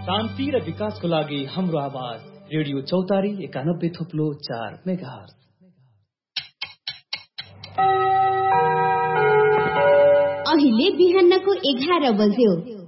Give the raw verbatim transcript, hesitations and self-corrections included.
शान्ति र विकासको लागि हाम्रो आवाज रेडियो चौतारी एकानब्बे थुप्लो चार मेगाहर्ज। अहिले बिहानको एघार बज्यो।